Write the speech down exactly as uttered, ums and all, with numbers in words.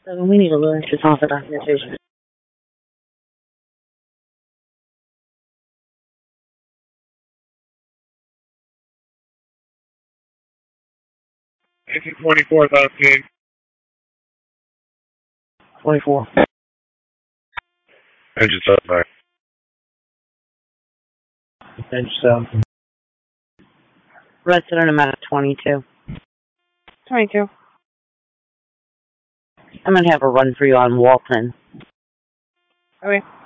So we need a lawyer to talk about documentation. Engine twenty-four, thirteen. twenty-four. Engine seven. Engine seven. Resident amount of twenty-two. twenty-two. I'm going to have a run for you on Walton. Okay.